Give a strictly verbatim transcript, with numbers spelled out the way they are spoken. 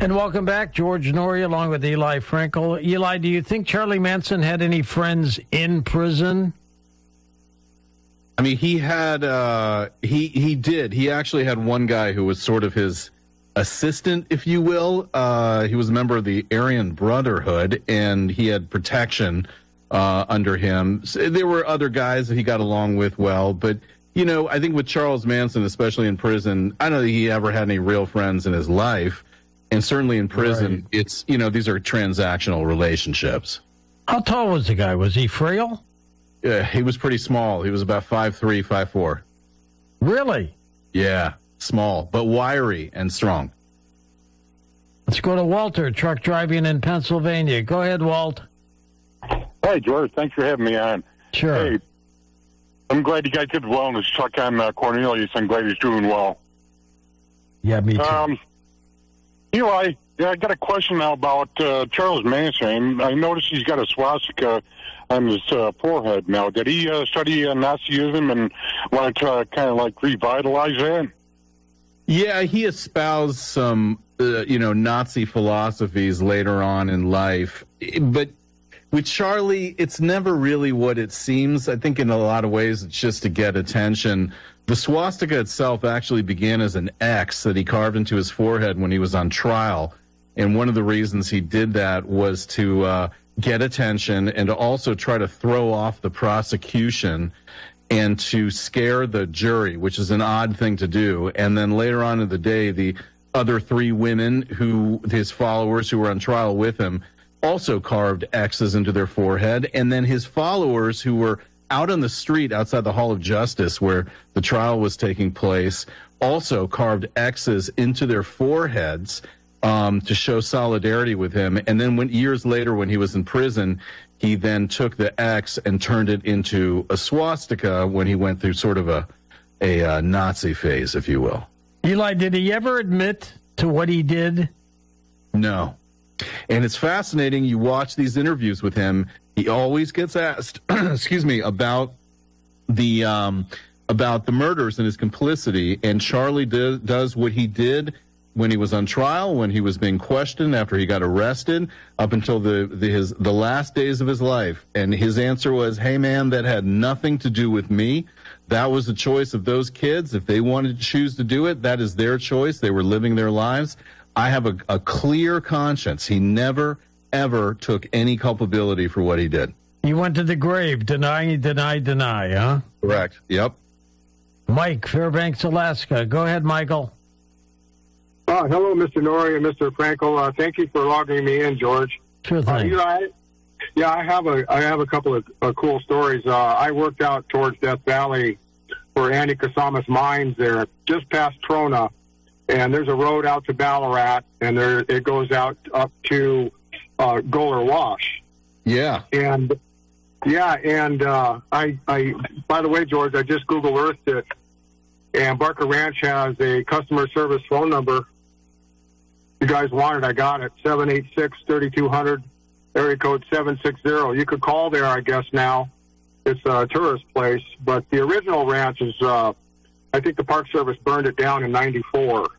And welcome back, George Noory, along with Eli Frankel. Eli, do you think Charlie Manson had any friends in prison? I mean, he had, uh, he he did. He actually had one guy who was sort of his assistant, if you will. Uh, he was a member of the Aryan Brotherhood, and he had protection uh, under him. So there were other guys that he got along with well, but, you know, I think with Charles Manson, especially in prison, I don't think he ever had any real friends in his life. And certainly in prison, right. it's, you know, these are transactional relationships. How tall was the guy? Was he frail? Yeah, he was pretty small. He was about five three, five four. Really? Yeah, small, but wiry and strong. Let's go to Walter, truck driving in Pennsylvania. Go ahead, Walt. Hey, George. Thanks for having me on. Sure. Hey, I'm glad you guys did well in this truck on uh, Cornelius. I'm glad he's doing well. Yeah, me too. Um, Eli, yeah, I got a question now about uh, Charles Manson. I noticed he's got a swastika on his uh, forehead now. Did he uh, study uh, Nazism and want to uh, kind of like revitalize that? Yeah, he espoused some, uh, you know, Nazi philosophies later on in life. But with Charlie, it's never really what it seems. I think in a lot of ways it's just to get attention. The swastika itself actually began as an X that he carved into his forehead when he was on trial. And one of the reasons he did that was to uh, get attention and to also try to throw off the prosecution and to scare the jury, which is an odd thing to do. And then later on in the day, the other three women who, his followers who were on trial with him, also carved X's into their forehead. And then his followers who were out on the street outside the Hall of Justice where the trial was taking place also carved X's into their foreheads um, to show solidarity with him. And then when years later when he was in prison, he then took the X and turned it into a swastika when he went through sort of a, a uh, Nazi phase, if you will. Eli, did he ever admit to what he did? No. And it's fascinating. You watch these interviews with him. He always gets asked, excuse me, about the um, about the murders and his complicity. And Charlie do, does what he did when he was on trial, when he was being questioned after he got arrested, up until the, the his the last days of his life. And his answer was, "Hey, man, that had nothing to do with me. That was the choice of those kids. If they wanted to choose to do it, that is their choice. They were living their lives. I have a, a clear conscience." He never, ever took any culpability for what he did. He went to the grave, deny, deny, deny, huh? Correct. Yep. Mike, Fairbanks, Alaska. Go ahead, Michael. Uh, hello, Mister Noory and Mister Frankel. Uh, thank you for logging me in, George. Sure thing. Uh, you know, I, yeah, I have a I have a couple of uh, cool stories. Uh, I worked out towards Death Valley for Andy Kasamas Mines there, just past Trona. And there's a road out to Ballarat, and there it goes out up to uh, Goler Wash. Yeah. And, yeah, and uh, I, I, by the way, George, I just Google Earthed it, and Barker Ranch has a customer service phone number. You guys want it, I got it, seven eight six, three two zero zero, area code seven six zero. You could call there, I guess, now. It's a tourist place, but the original ranch is... Uh, I think the Park Service burned it down in ninety-four.